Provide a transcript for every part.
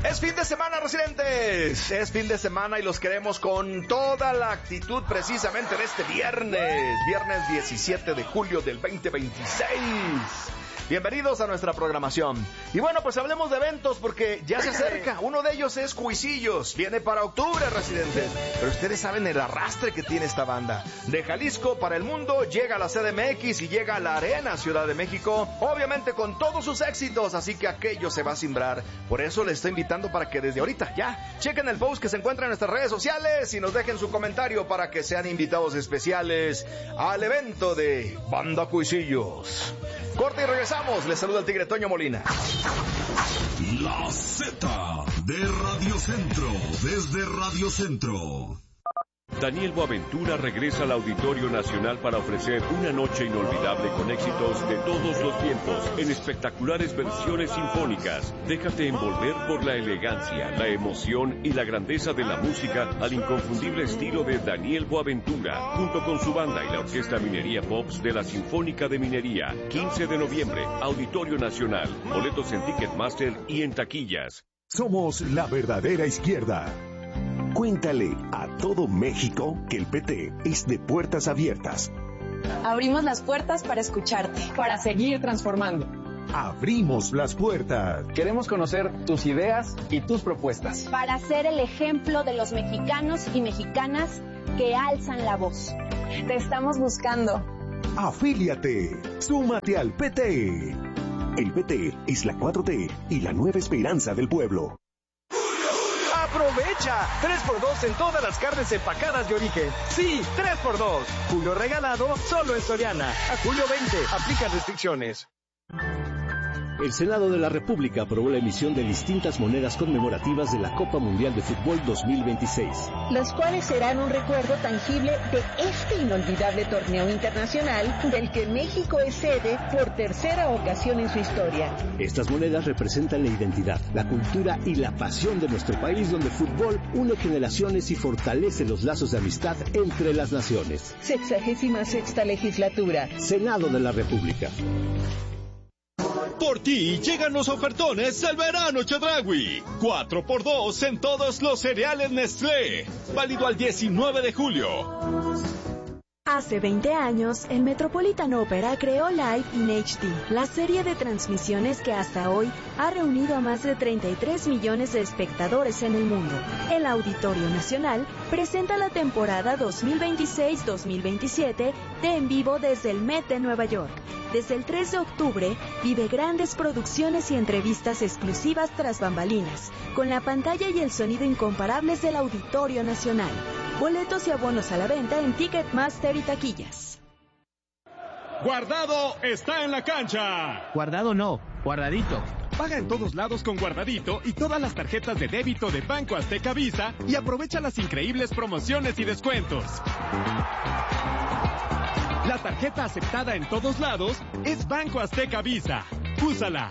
Es fin de semana, residentes. Es fin de semana y los queremos con toda la actitud precisamente de este viernes 17 de julio del 2026. Bienvenidos a nuestra programación. Y bueno, pues hablemos de eventos porque ya se acerca. Uno de ellos es Cuisillos. Viene para octubre, residentes. Pero ustedes saben el arrastre que tiene esta banda. De Jalisco para el mundo, llega a la CDMX y llega a la Arena Ciudad de México. Obviamente con todos sus éxitos, así que aquello se va a cimbrar. Por eso les estoy invitando para que desde ahorita ya chequen el post que se encuentra en nuestras redes sociales y nos dejen su comentario para que sean invitados especiales al evento de Banda Cuisillos. Corte y regresamos. Les saluda el Tigre Toño Molina. La Z de Radio Centro, desde Radio Centro. Daniel Boaventura regresa al Auditorio Nacional para ofrecer una noche inolvidable con éxitos de todos los tiempos, en espectaculares versiones sinfónicas. Déjate envolver por la elegancia, la emoción y la grandeza de la música al inconfundible estilo de Daniel Boaventura, junto con su banda y la Orquesta Minería Pops de la Sinfónica de Minería. 15 de noviembre, Auditorio Nacional. Boletos en Ticketmaster y en taquillas. Somos la verdadera izquierda. Cuéntale a todo México que el PT es de puertas abiertas. Abrimos las puertas para escucharte, para seguir transformando. Abrimos las puertas. Queremos conocer tus ideas y tus propuestas. Para ser el ejemplo de los mexicanos y mexicanas que alzan la voz. Te estamos buscando. Afíliate. Súmate al PT. El PT es la 4T y la nueva esperanza del pueblo. ¡Aprovecha! 3x2 en todas las carnes empacadas de origen. Sí, 3x2. Julio regalado solo en Soriana. A julio 20. Aplica restricciones. El Senado de la República aprobó la emisión de distintas monedas conmemorativas de la Copa Mundial de Fútbol 2026. Las cuales serán un recuerdo tangible de este inolvidable torneo internacional del que México es sede por tercera ocasión en su historia. Estas monedas representan la identidad, la cultura y la pasión de nuestro país, donde el fútbol une generaciones y fortalece los lazos de amistad entre las naciones. 66ª legislatura. Senado de la República. Por ti llegan los ofertones del verano Chedraui. 4x2 en todos los cereales Nestlé. Válido al 19 de julio. Hace 20 años, el Metropolitan Opera creó Live in HD, la serie de transmisiones que hasta hoy ha reunido a más de 33 millones de espectadores en el mundo. El Auditorio Nacional presenta la temporada 2026-2027 de En Vivo desde el Met de Nueva York. Desde el 3 de octubre, vive grandes producciones y entrevistas exclusivas tras bambalinas, con la pantalla y el sonido incomparables del Auditorio Nacional. Boletos y abonos a la venta en Ticketmaster y taquillas. Guardado está en la cancha. Guardado no, guardadito. Paga en todos lados con Guardadito y todas las tarjetas de débito de Banco Azteca Visa y aprovecha las increíbles promociones y descuentos. La tarjeta aceptada en todos lados es Banco Azteca Visa. Úsala.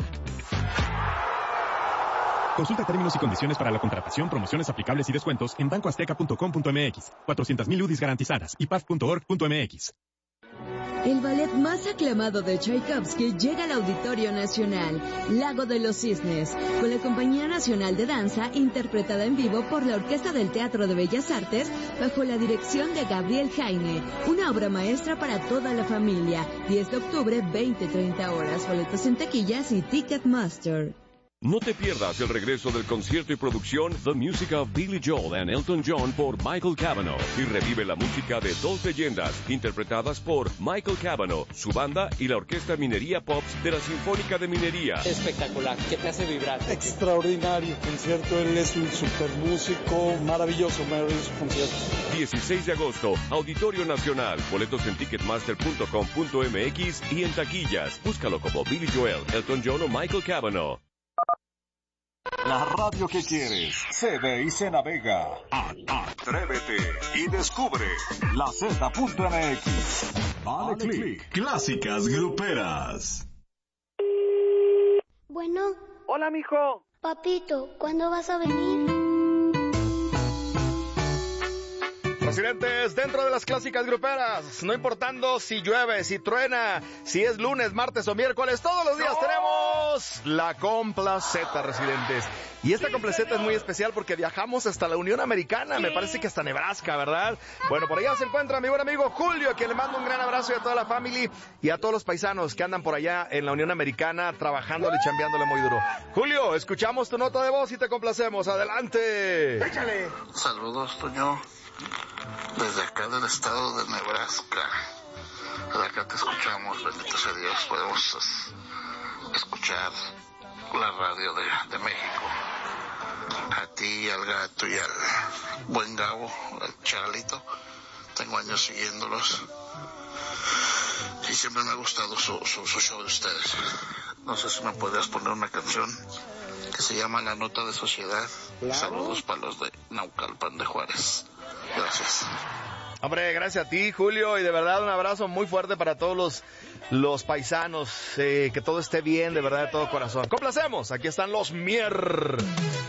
Consulta términos y condiciones para la contratación, promociones aplicables y descuentos en bancoazteca.com.mx. 400,000 UDIs garantizadas y paz.org.mx. El ballet más aclamado de Tchaikovsky llega al Auditorio Nacional, Lago de los Cisnes, con la Compañía Nacional de Danza, interpretada en vivo por la Orquesta del Teatro de Bellas Artes, bajo la dirección de Gabriel Jaime. Una obra maestra para toda la familia. 10 de octubre, 20-30 horas. Boletos en taquillas y Ticketmaster. No te pierdas el regreso del concierto y producción The Music of Billy Joel and Elton John por Michael Cavanaugh y revive la música de dos leyendas interpretadas por Michael Cavanaugh, su banda y la Orquesta Minería Pops de la Sinfónica de Minería. Espectacular, ¿qué te hace vibrar? Extraordinario concierto, él es un super músico, maravilloso concierto. 16 de agosto, Auditorio Nacional, boletos en ticketmaster.com.mx y en taquillas. Búscalo como Billy Joel, Elton John o Michael Cavanaugh. La radio que quieres se ve y se navega. Atrévete y descubre la Z.mx. Dale click. Clásicas gruperas. Bueno. Hola, mijo. Papito, ¿cuándo vas a venir? Residentes, dentro de las clásicas gruperas, no importando si llueve, si truena, si es lunes, martes o miércoles, todos los días tenemos Somos la Complaceta, residentes. Y esta Complaceta es muy especial porque viajamos hasta la Unión Americana, me parece que hasta Nebraska, ¿verdad? Bueno, por allá se encuentra mi buen amigo Julio, a quien le mando un gran abrazo, y a toda la familia y a todos los paisanos que andan por allá en la Unión Americana trabajándole y chambeándole muy duro. Julio, escuchamos tu nota de voz y te complacemos. Adelante. Échale. Saludos, Toño. Desde acá del estado de Nebraska. De acá te escuchamos, bendito sea Dios. Podemos escuchar la radio de México. A ti, al gato y al buen Gabo, al Charlito. Tengo años siguiéndolos. Y siempre me ha gustado su show de ustedes. No sé si me podrías poner una canción que se llama La Nota de Sociedad. Claro. Saludos para los de Naucalpan de Juárez. Gracias. Hombre, gracias a ti, Julio, y de verdad un abrazo muy fuerte para todos los paisanos, que todo esté bien, de verdad, de todo corazón. Complacemos, aquí están los Mier.